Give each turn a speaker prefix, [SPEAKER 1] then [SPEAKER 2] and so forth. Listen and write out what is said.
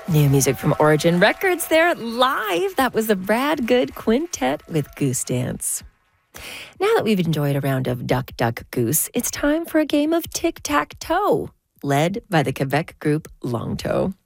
[SPEAKER 1] New music from Origin Records there, live. That was the Rad Good Quintet with Goose Dance. Now that we've enjoyed a round of Duck, Duck, Goose, it's time for a game of tic-tac-toe, led by the Quebec group Long Toe.